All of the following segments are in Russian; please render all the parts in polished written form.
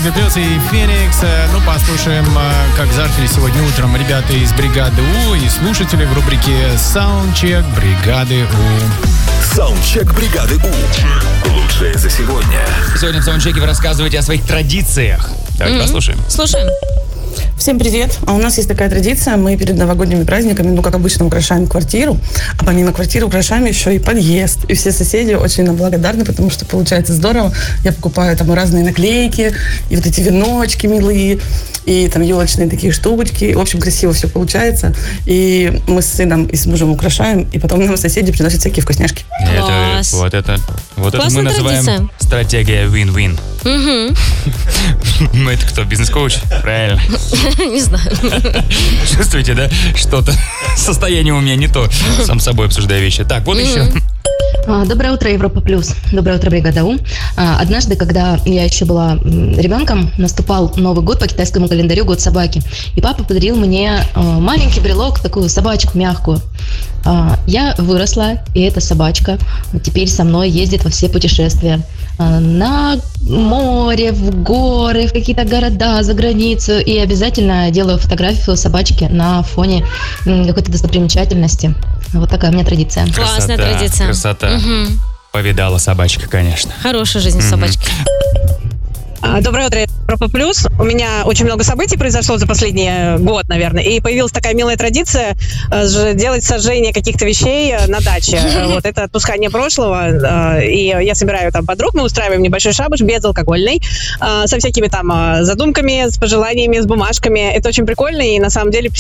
Европе Плюс и Феникс. Ну, послушаем, как зажили сегодня утром ребята из бригады У и слушатели в рубрике «Саундчек бригады У». Саундчек бригады У. Лучшее за сегодня. Сегодня в саундчеке вы рассказываете о своих традициях. Давайте послушаем. Слушаем. Всем привет! А у нас есть такая традиция, мы перед новогодними праздниками, как обычно, украшаем квартиру, а помимо квартиры украшаем еще и подъезд. И все соседи очень нам благодарны, потому что получается здорово. Я покупаю там разные наклейки, и вот эти веночки милые, и там елочные такие штучки. В общем, красиво все получается. И мы с сыном и с мужем украшаем, и потом нам соседи приносят всякие вкусняшки. Вот это мы называем традиция. стратегия win-win. Ну, это кто? Бизнес-коуч? Правильно. Не знаю. Чувствуете, да? Что-то. Состояние у меня не то. Сам с собой обсуждаю вещи. Так, вот еще. Доброе утро, Европа Плюс. Доброе утро, бригада У. Однажды, когда я еще была ребенком, наступал Новый год по китайскому календарю, год собаки. И папа подарил мне маленький брелок, такую собачку мягкую. Я выросла, и эта собачка теперь со мной ездит во все путешествия. На море, в горы, в какие-то города, за границу. И обязательно делаю фотографию собачки на фоне какой-то достопримечательности. Вот такая у меня традиция. Классная традиция. Красота. Повидала собачка, конечно. Хорошая жизнь собачки. Доброе утро, Европа Плюс. У меня очень много событий произошло за последний год, наверное, и появилась такая милая традиция делать сожжение каких-то вещей на даче. Вот это отпускание прошлого, и я собираю там подруг, мы устраиваем небольшой шабаш безалкогольный, со всякими там задумками, с пожеланиями, с бумажками. Это очень прикольно, и на самом деле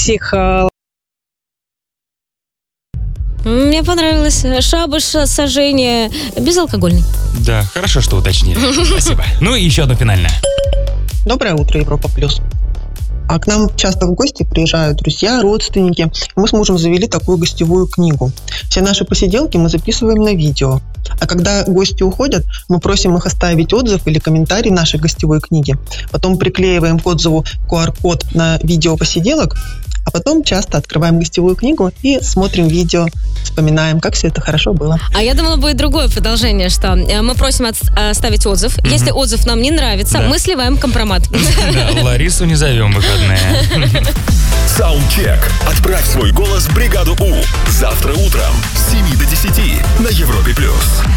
Мне понравилось. Шабаш, сожжение, безалкогольный. Да, хорошо, что уточнили. Спасибо. Ну и еще одно финальное. Доброе утро, Европа Плюс. А к нам часто в гости приезжают друзья, родственники. Мы с мужем завели такую гостевую книгу. Все наши посиделки мы записываем на видео. А когда гости уходят, мы просим их оставить отзыв или комментарий нашей гостевой книги. Потом приклеиваем к отзыву QR-код на видео посиделок, а потом часто открываем гостевую книгу и смотрим видео, вспоминаем, как все это хорошо было. А я думала, будет другое продолжение, что мы просим оставить отзыв. Если отзыв нам не нравится, мы сливаем компромат. Да, Ларису не зовем в выходные. Саундчек. Отправь свой голос в бригаду У. Завтра утром с 7 до 10 на Европе Плюс.